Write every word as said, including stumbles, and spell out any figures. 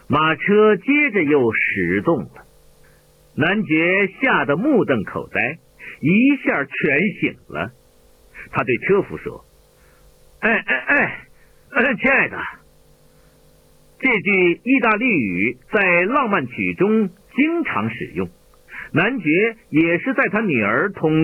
马车接着又驶动了。男爵吓得目瞪口呆，一下全醒了。他对车夫说：哎哎哎哎，亲爱的。这句意大利语在浪漫曲中经常使用，男爵也是在他女儿通